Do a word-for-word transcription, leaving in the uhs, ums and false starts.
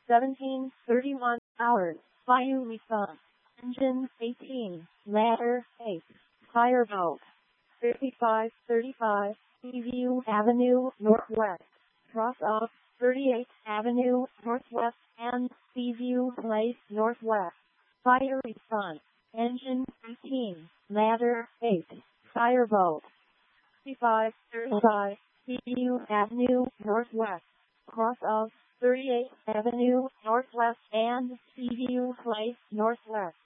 seventeen thirty-one hours, Bayou response, engine eighteen, ladder eight, fireboat, fifty-five thirty-five, Seaview Avenue Northwest, cross of thirty-eighth Avenue Northwest and Seaview Place Northwest, fire response, engine eighteen, ladder eight, fireboat, fifty-five thirty-five, Seaview Avenue Northwest, cross of thirty-eighth Avenue Northwest and Seaview Place Northwest.